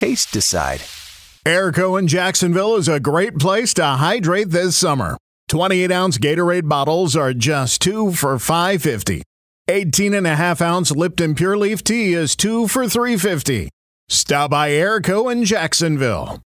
Taste decide. Airco in Jacksonville is a great place to hydrate this summer. 28-ounce Gatorade bottles are just $2 for $5.50. 18.5-ounce Lipton Pure Leaf Tea is $2 for $3.50. Stop by Airco in Jacksonville.